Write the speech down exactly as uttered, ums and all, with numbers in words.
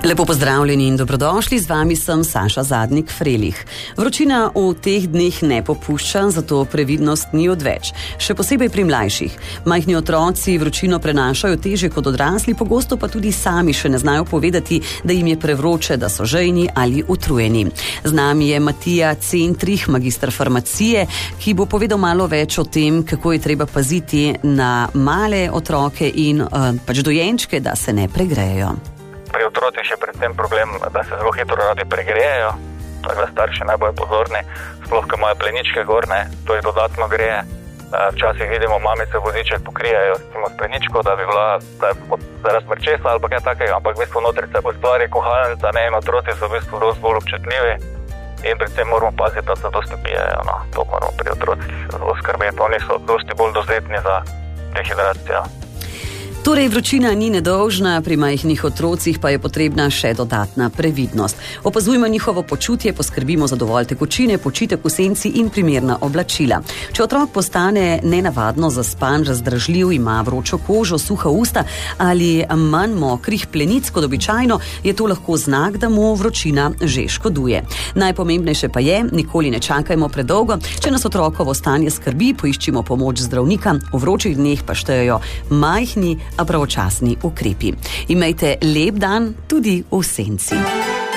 Lepo pozdravljeni in dobrodošli, z vami sem Saša Zadnik-Frelih. Vročina v teh dneh ne popušča, zato previdnost ni odveč. Še posebej pri mlajših. Majhni otroci vročino prenašajo teže kot odrasli, pogosto pa tudi sami še ne znajo povedati, da jim je prevroče, da so žejni ali utrujeni. Z nami je Matija Centrih, magister farmacije, ki bo povedal malo več o tem, kako je treba paziti na male otroke in uh, pač dojenčke, da se ne pregrejejo. Pri otrocih je predvsem problem, da se zelo hitro radi pregrejejo, tako da starši najbolj pozorni, sploh ko imajo pleničke gorne, to je dodatno greje. Včasih vidimo, mamice voziček pokrijajo s pleničko, da bi bila zaradi mrčesa ali pa kaj takega, ampak v bistvu notri se bo stvari kuhalnica, ne, in otroci so v bistvu dosti bolj občutljivi in predvsem moramo paziti, da se dosti pijejo, no, to moramo pri otrocih zelo skrbeti, oni so dosti bolj dovzetni za dehidracijo. Torej, vročina ni nedolžna, pri majhnih otrocih pa je potrebna še dodatna previdnost. Opazujmo njihovo počutje, poskrbimo za dovolj tekočine, počitek v senci in primerna oblačila. Če otrok postane nenavadno zaspan, razdražljiv, ima vročo kožo, suha usta ali manj mokrih plenic kot običajno, je to lahko znak, da mu vročina že škoduje. Najpomembnejše pa je, nikoli ne čakajmo predolgo. Če nas otrokovo stanje skrbi, poiščimo pomoč zdravnika. V vročih dneh pa štejejo majhni, a pravočasni ukrepi. Imejte lep dan tudi v senci.